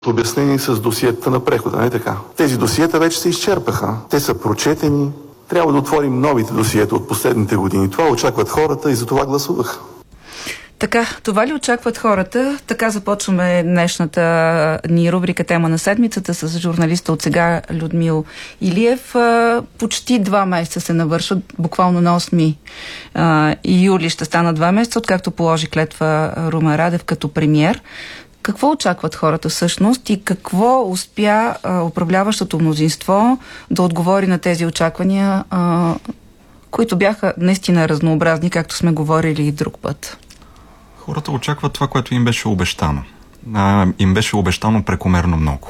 Обяснени с досиетата на прехода, не така? Тези досиета вече се изчерпаха. Те са прочетени. Трябва да отворим новите досиета от последните години. Това очакват хората и за това гласувах. Така, това ли очакват хората? Така започваме днешната ни рубрика Тема на седмицата с журналиста от сега Людмил Илиев. Почти 2 месеца се навършват, буквално на 8 юли ще стана 2 месеца, откакто положи клетва Румен Радев като премиер. Какво очакват хората всъщност и какво успя управляващото мнозинство да отговори на тези очаквания, които бяха наистина разнообразни, както сме говорили и друг път? Хората очакват това, което им беше обещано. Им беше обещано прекомерно много.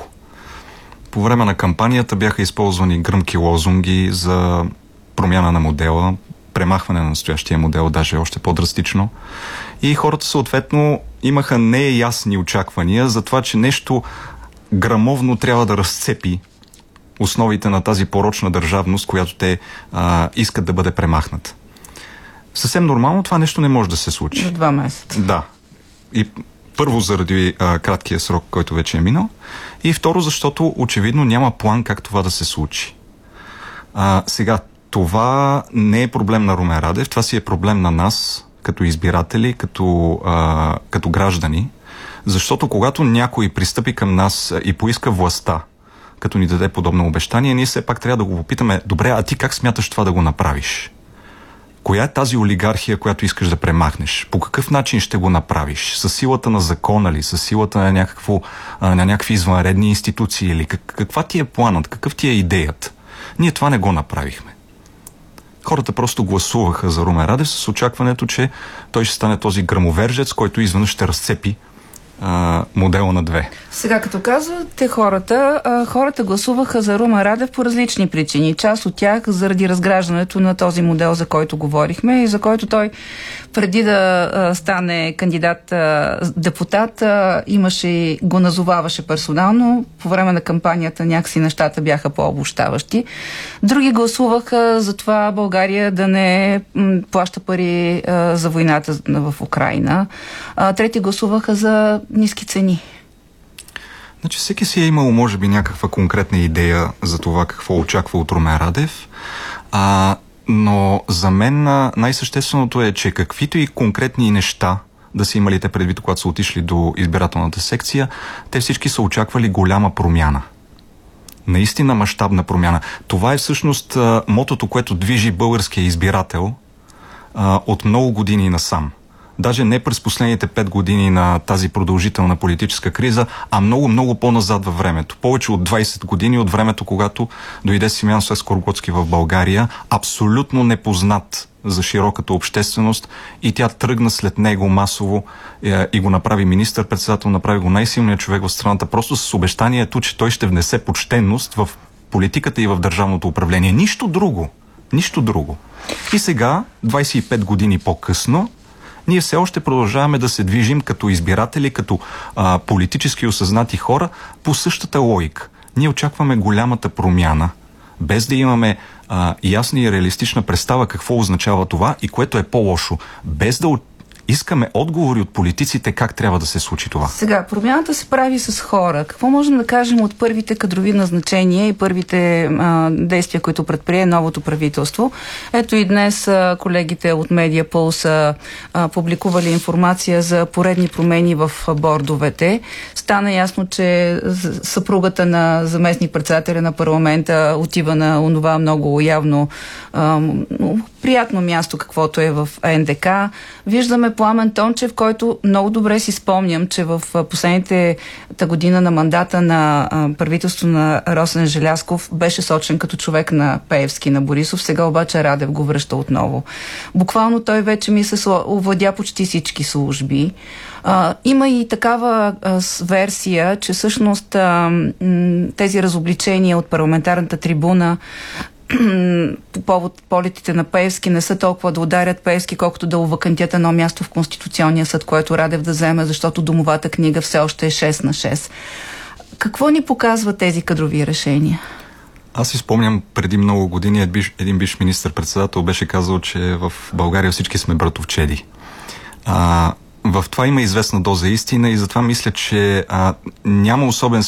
По време на кампанията бяха използвани гръмки лозунги за промяна на модела, премахване на настоящия модел, даже още по-драстично. И хората съответно имаха неясни очаквания за това, че нещо грамовно трябва да разцепи основите на тази порочна държавност, която те искат да бъде премахната. Съвсем нормално това нещо не може да се случи. За 2 месеца. Да. И първо заради краткия срок, който вече е минал, и второ защото очевидно няма план как това да се случи. Сега, това не е проблем на Румен Радев, това си е проблем на нас, като избиратели, като граждани, защото когато някой пристъпи към нас и поиска властта, като ни даде подобно обещание, ние все пак трябва да го попитаме: добре, а ти как смяташ това да го направиш? Коя е тази олигархия, която искаш да премахнеш? По какъв начин ще го направиш? Със силата на закона ли? Със силата на някакви извънредни институции или каква ти е планът? Какъв ти е идеята? Ние това не го направихме. Хората просто гласуваха за Румен Радев с очакването, че той ще стане този гръмовержец, който изведнъж ще разцепи модела на 2. Сега, като казвате хората гласуваха за Румен Радев по различни причини. Част от тях заради разграждането на този модел, за който говорихме и за който той преди да стане кандидат депутат го назоваваше персонално. По време на кампанията някакси нещата бяха по-обобщаващи. Други гласуваха за това България да не плаща пари за войната в Украйна. Трети гласуваха за ниски цени. Значи всеки си е имал, може би, някаква конкретна идея за това какво очаква от Румен Радев, но за мен най-същественото е, че каквито и конкретни неща да са имали те предвид, когато са отишли до избирателната секция, те всички са очаквали голяма промяна. Наистина мащабна промяна. Това е всъщност мотото, което движи българския избирател от много години насам. Даже не през последните 5 години на тази продължителна политическа криза, а много по-назад във времето. Повече от 20 години от времето, когато дойде Симеон Сакскорбутски в България, абсолютно непознат за широката общественост, и тя тръгна след него масово и го направи министър-председател, направи го най-силният човек в страната, просто с обещанието, че той ще внесе почтенност в политиката и в държавното управление. Нищо друго. Нищо друго. И сега, 25 години по-късно, ние все още продължаваме да се движим като избиратели, като политически осъзнати хора по същата логика. Ние очакваме голямата промяна, без да имаме ясна и реалистична представа какво означава това и, което е по-лошо, без да искаме отговори от политиците как трябва да се случи това. Сега, промяната се прави с хора. Какво можем да кажем от първите кадрови назначения и първите действия, които предприе новото правителство? Ето и днес колегите от Медиапол са публикували информация за поредни промени в бордовете. Стана ясно, че съпругата на заместник-председателя на парламента отива на онова много явно приятно място, каквото е в НДК. Виждаме Пламен Тончев, който много добре си спомням, че в последните година на мандата на правителство на Росен Желязков беше сочен като човек на Пеевски, на Борисов. Сега обаче Радев го връща отново. Буквално той вече ми се овладя почти всички служби. Има и такава версия, че всъщност тези разобличения от парламентарната трибуна по повод полетите на Пеевски не са толкова да ударят Пеевски, колкото да увакантят едно място в Конституционния съд, което Радев да вземе, защото домовата книга все още е 6/6. Какво ни показват тези кадрови решения? Аз си спомням, преди много години един бивш министър-председател беше казал, че в България всички сме братовчеди. В това има известна доза истина и затова мисля, че няма особен